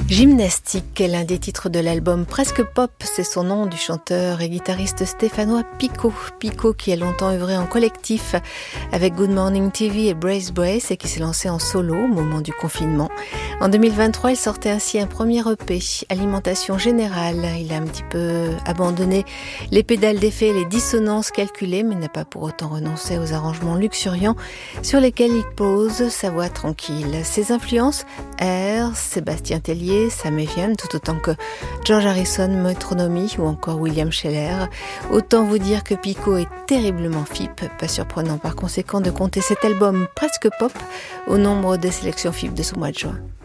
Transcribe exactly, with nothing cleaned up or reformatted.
Gymnastique est l'un des titres de l'album Presque Pop, c'est son nom du chanteur et guitariste stéphanois Pico. Pico qui a longtemps œuvré en collectif avec Good Morning T V et Brace Brace et qui s'est lancé en solo au moment du confinement. En deux mille vingt-trois, il sortait ainsi un premier E P, Alimentation Générale. Il a un petit peu abandonné les pédales d'effet et les dissonances calculées, mais n'a pas pour autant renoncé aux arrangements luxuriants sur lesquels il pose sa voix tranquille. Ses influences, Air, Sébastien Tellier, Sam Evian, tout autant que George Harrison, Metronomy ou encore William Sheller. Autant vous dire que Pico est terriblement fip, pas surprenant par conséquent de compter cet album Presque Pop au nombre des sélections fip de ce mois de juin.